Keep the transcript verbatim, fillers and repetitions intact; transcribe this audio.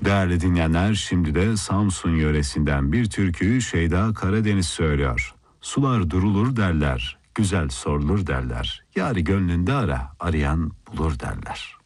Değerli dinleyenler, şimdi de Samsun yöresinden bir türküyü Şeyda Karadeniz söylüyor. Sular durulur derler, güzel sorulur derler. Yâri gönlünde ara, arayan bulur derler.